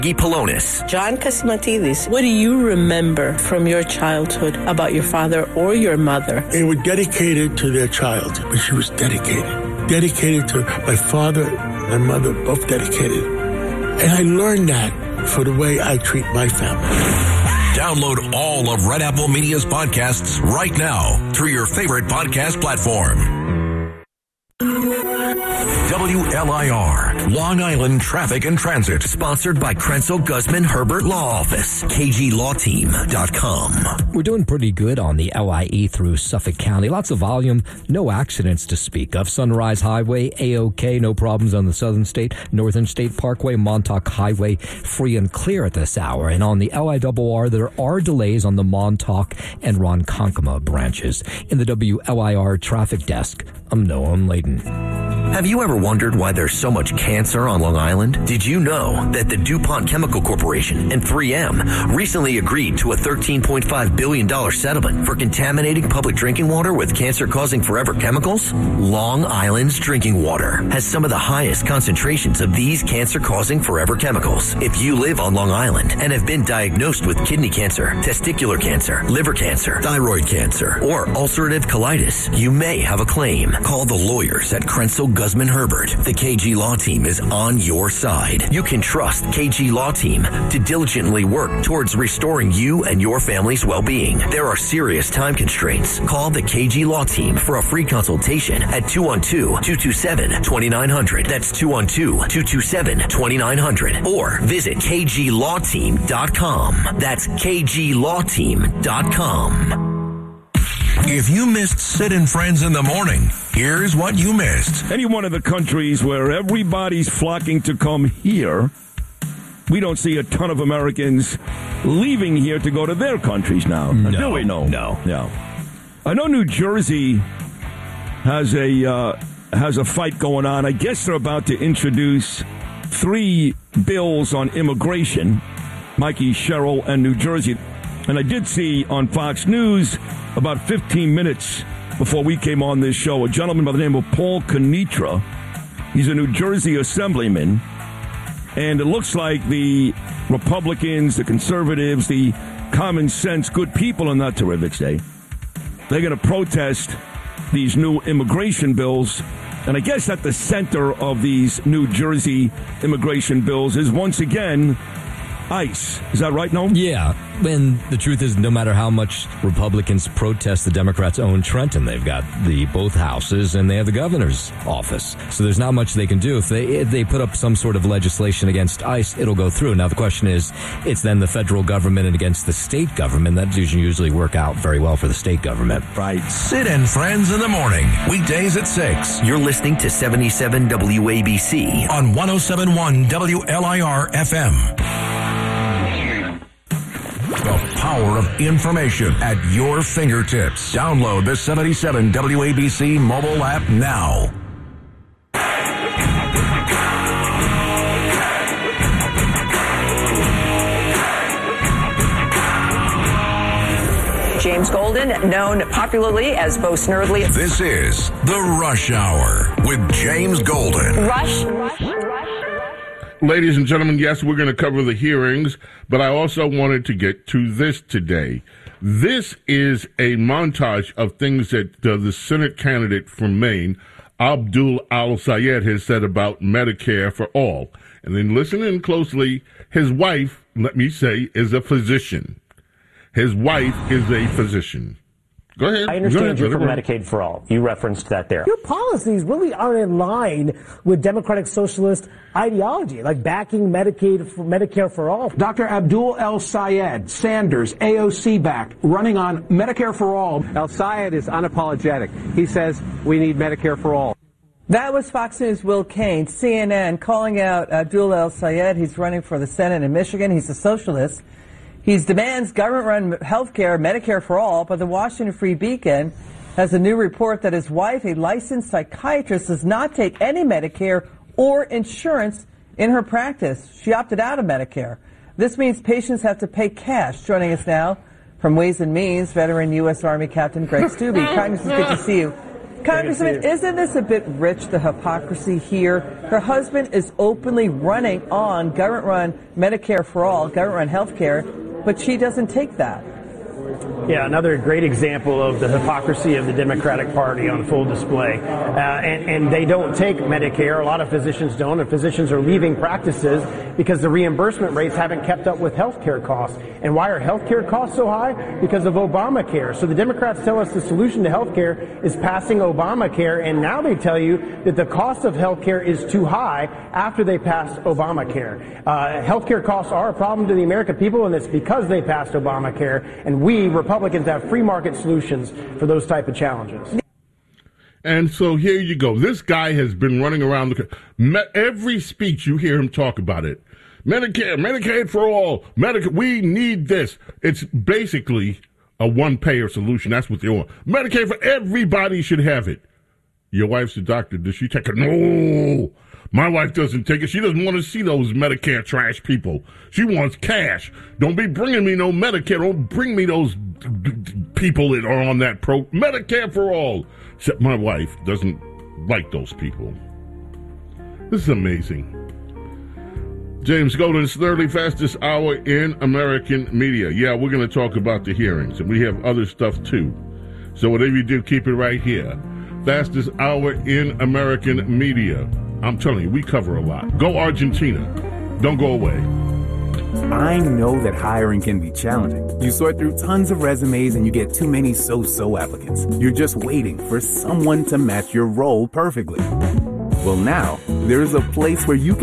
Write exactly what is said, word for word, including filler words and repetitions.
Guy Polonis. John Cassimatidis, what do you remember from your childhood about your father or your mother? They were dedicated to their child, but she was dedicated. Dedicated to my father, my mother, both dedicated. And I learned that for the way I treat my family. Download all of Red Apple Media's podcasts right now through your favorite podcast platform. W L I R, Long Island Traffic and Transit. Sponsored by Krenzel Guzman Herbert Law Office, K G Law Team dot com. We're doing pretty good on the L I E through Suffolk County. Lots of volume, no accidents to speak of. Sunrise Highway, A-OK, no problems on the Southern State, Northern State Parkway, Montauk Highway, free and clear at this hour. And on the L I R R, there are delays on the Montauk and Ronkonkoma branches. In the W L I R traffic desk, I'm Noam Layden. Have you ever wondered why there's so much cancer on Long Island? Did you know that the DuPont Chemical Corporation and three M recently agreed to a thirteen point five billion dollars settlement for contaminating public drinking water with cancer-causing forever chemicals? Long Island's drinking water has some of the highest concentrations of these cancer-causing forever chemicals. If you live on Long Island and have been diagnosed with kidney cancer, testicular cancer, liver cancer, thyroid cancer, or ulcerative colitis, you may have a claim. Call the lawyers at Krenzel Guzman Herbert. The K G Law Team is on your side. You can trust K G Law Team to diligently work towards restoring you and your family's well-being. There are serious time constraints. Call the K G Law Team for a free consultation at two one two, two two seven, two nine zero zero. That's two one two, two two seven, two nine zero zero. Or visit K G Law Team dot com. That's K G Law Team dot com. If you missed Sid and Friends in the Morning, here's what you missed. Any one of the countries where everybody's flocking to come here, we don't see a ton of Americans leaving here to go to their countries now. No, do we? No. No. No. I know New Jersey has a uh, has a fight going on. I guess they're about to introduce three bills on immigration, Mikey Sherrill and New Jersey. And I did see on Fox News about fifteen minutes before we came on this show, a gentleman by the name of Paul Kenitra. He's a New Jersey assemblyman. And it looks like the Republicans, the conservatives, the common sense, good people on that terrific day, they're going to protest these new immigration bills. And I guess at the center of these New Jersey immigration bills is once again ICE. Is that right, Noam? Yeah. And the truth is, no matter how much Republicans protest, the Democrats own Trenton. They've got the both houses and they have the governor's office. So there's not much they can do. If they if they put up some sort of legislation against ICE, it'll go through. Now, the question is, it's then the federal government and against the state government. That doesn't usually work out very well for the state government. Right. Sid and Friends in the Morning, weekdays at six. You're listening to seventy-seven W A B C on one oh seven point one W L I R F M. The power of information at your fingertips. Download the seventy-seven W A B C mobile app now. James Golden, known popularly as Bo Snerdley. This is The Rush Hour with James Golden. Rush, Rush, Rush. Ladies and gentlemen, yes, we're going to cover the hearings, but I also wanted to get to this today. This is a montage of things that uh, the Senate candidate from Maine, Abdul Al-Sayed, has said about Medicare for all. And then listen in closely. His wife, let me say, is a physician. His wife is a physician. Go ahead. I understand ahead, you're for brother. Medicaid for all. You referenced that there. Your policies really aren't in line with democratic socialist ideology, like backing Medicaid for Medicare for all. Doctor Abdul El-Sayed, Sanders, A O C back, running on Medicare for all. El-Sayed is unapologetic. He says we need Medicare for all. That was Fox News' Will Cain, C N N, calling out Abdul El-Sayed. He's running for the Senate in Michigan. He's a socialist. He demands government-run health care, Medicare for all, but the Washington Free Beacon has a new report that his wife, a licensed psychiatrist, does not take any Medicare or insurance in her practice. She opted out of Medicare. This means patients have to pay cash. Joining us now from Ways and Means, veteran U S Army Captain Greg Stubbe. Congress, it's good to see you. Congressman, isn't this a bit rich, the hypocrisy here? Her husband is openly running on government-run Medicare for all, government-run health care, but she doesn't take that. Yeah, another great example of the hypocrisy of the Democratic Party on full display. Uh, and, and they don't take Medicare. A lot of physicians don't, and physicians are leaving practices because the reimbursement rates haven't kept up with health care costs. And why are health care costs so high? Because of Obamacare. So the Democrats tell us the solution to health care is passing Obamacare, and now they tell you that the cost of health care is too high after they passed Obamacare. Uh, health care costs are a problem to the American people, and it's because they passed Obamacare, and we, Republicans, have free market solutions for those type of challenges. And so here you go. This guy has been running around the every speech you hear him talk about it. Medicare, Medicaid for all, Medicaid, we need this. It's basically a one-payer solution. That's what they want. Medicaid for everybody should have it. Your wife's a doctor. Does she take it? No. My wife doesn't take it. She doesn't want to see those Medicare trash people. She wants cash. Don't be bringing me no Medicare. Don't bring me those people that are on that pro. Medicare for all. Except my wife doesn't like those people. This is amazing. James Golden's thirdly fastest hour in American media. Yeah, we're going to talk about the hearings, and we have other stuff too. So whatever you do, keep it right here. Fastest hour in American media. I'm telling you, we cover a lot. Go Argentina. Don't go away. I know that hiring can be challenging. You sort through tons of resumes and you get too many so-so applicants. You're just waiting for someone to match your role perfectly. Well, now, there's a place where you can